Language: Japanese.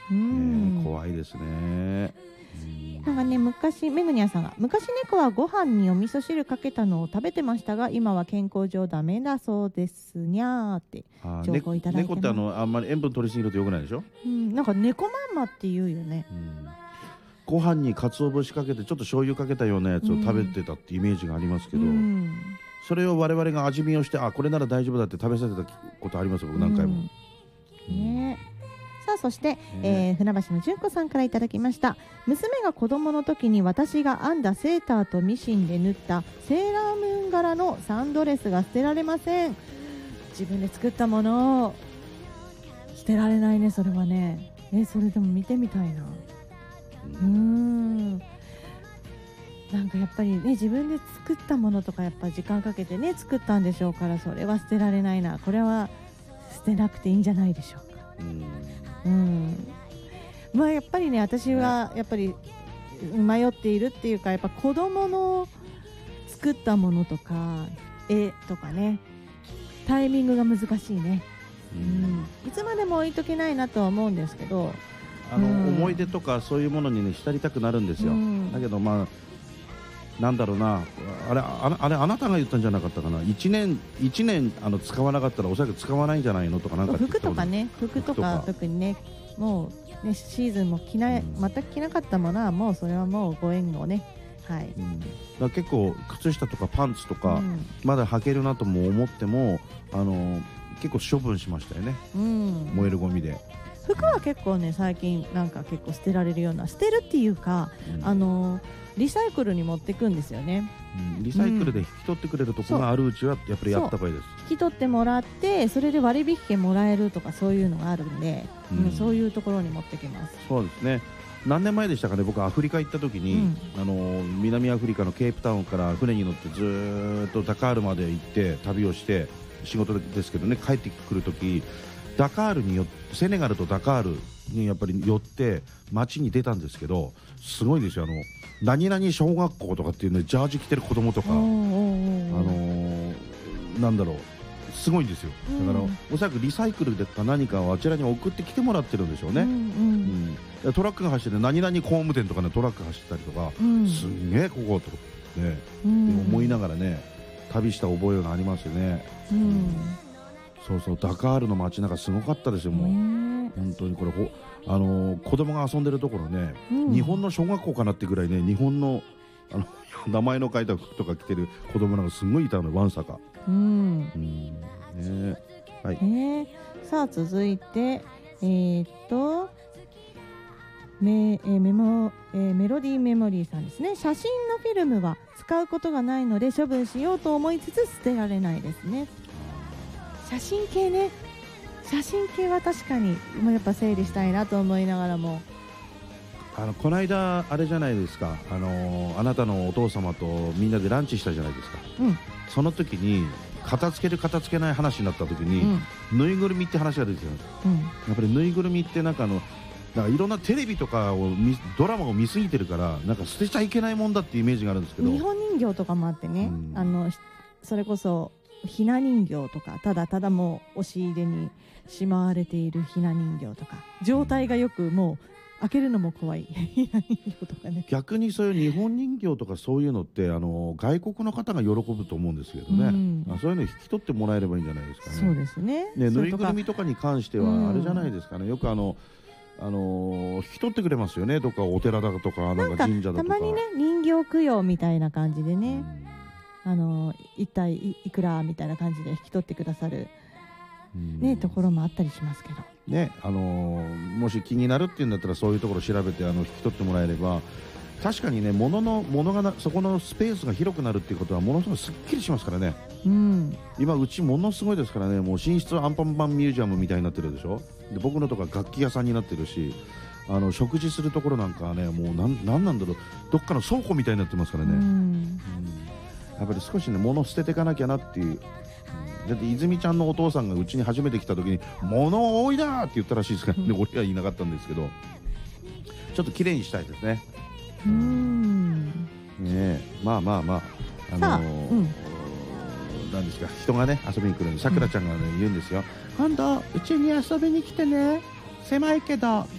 怖いですね。 なんかね、昔メグニャさんが昔猫はご飯にお味噌汁かけたのを食べてましたが今は健康上ダメだそうですにゃーって情報いただいてます。 猫ってあんまり塩分取りすぎると良くないでしょ。 なんか猫まんまって言うよね。 ご飯に鰹節かけてちょっと醤油かけたようなやつを食べてたってイメージがありますけど、それを我々が味見をしてこれなら大丈夫だって食べさせたことありますよ、僕何回も。 さあそして、船橋の純子さんからいただきました。娘が子供の時に私が編んだセーターとミシンで縫ったセーラームーン柄のサンドレスが捨てられません。自分で作ったものを捨てられないね、それはね。それでも見てみたいな。なんかやっぱりね、自分で作ったものとかやっぱ時間かけてね作ったんでしょうから、それは捨てられないな。これは捨てなくていいんじゃないでしょうか。まあやっぱりね、私はやっぱり迷っているっていうか、やっぱ子供の作ったものとか絵とかね、タイミングが難しいね。いつまでも置いとけないなとは思うんですけど、 思い出とかそういうものにね浸りたくなるんですよ。だけどなんだろうな、あなたが言ったんじゃなかったかな。1年使わなかったらおそらく使わないんじゃないのとか、なんか服とかね、服とか特にね、もうねシーズンも全く着なかったものはもうそれはもうご縁をね、だから結構靴下とかパンツとか、まだ履けるなとも思っても結構処分しましたよね、燃えるゴミで。 服は結構ね最近なんか結構捨てられるような、捨てるっていうか、リサイクルに持っていくんですよね。 リサイクルで引き取ってくれるところがあるうちはやっぱりやった方がいいです。 引き取ってもらってそれで割引券もらえるとかそういうのがあるんで、そういうところに持ってきます。 そうですね。何年前でしたかね、僕アフリカ行った時に、南アフリカのケープタウンから船に乗ってずーっとダカールまで行って旅をして仕事ですけどね、帰ってくる時ダカールにセネガルとダカールにやっぱり寄って街に出たんですけど、すごいですよ。何々小学校とかっていうね、ジャージ着てる子供とか、なんだろう、すごいんですよ。だからおそらくリサイクルでか何かをあちらに送ってきてもらってるんでしょうね。トラックが走ってて何々工務店とかね、トラック走ったりとか、すんげえこことね、思いながらね旅した覚えがありますよね。そうそう、ダカールの街中すごかったですよ。もう本当にこれ子供が遊んでるところね、日本の小学校かなってぐらいね、日本の名前の書いた服とか着てる子供なんかすごいいたの、わんさか。 さあ続いてメロディーメモリーさんですね。写真のフィルムは使うことがないので処分しようと思いつつ捨てられないですね。写真系ね、写真系は確かにやっぱ整理したいなと思いながらも、 この間あれじゃないですか、あなたのお父様とみんなでランチしたじゃないですか。その時に片付ける片付けない話になった時に、ぬいぐるみって話が出てきたんです。やっぱりぬいぐるみってなんかいろんなテレビとかドラマを見すぎてるから、なんか捨てちゃいけないもんだっていうイメージがあるんですけど、 日本人形とかもあってね、それこそひな人形とか、ただただもう押し入れにしまわれているひな人形とか、状態がよくもう開けるのも怖いひな人形とかね。 逆にそういう日本人形とかそういうのって外国の方が喜ぶと思うんですけどね、そういうの引き取ってもらえればいいんじゃないですかね。 そうですね。 ぬいぐるみとかに関してはあれじゃないですかね、よく引き取ってくれますよね、どっかお寺だとかなんか神社だとか。 たまにね、人形供養みたいな感じでね、一体いくらみたいな感じで引き取ってくださるところもあったりしますけどね。もし気になるっていうんだったらそういうところ調べて引き取ってもらえれば、確かにね、物がそこのスペースが広くなるっていうことはものすごいすっきりしますからね。今うちものすごいですからね、もう寝室アンパンマンミュージアムみたいになってるでしょ。で僕のとか楽器屋さんになってるし、食事するところなんかはね、もうなんだろう、どっかの倉庫みたいになってますからね。やっぱり少しね、物を捨てていかなきゃなっていう。だって泉ちゃんのお父さんがうちに初めて来た時に物多いなって言ったらしいですからね。俺は言いなかったんですけど、ちょっと綺麗にしたいですね。まあなんですか、人がね遊びに来るんで、さくらちゃんがね言うんですよ。今度うちに遊びに来てね、狭いけど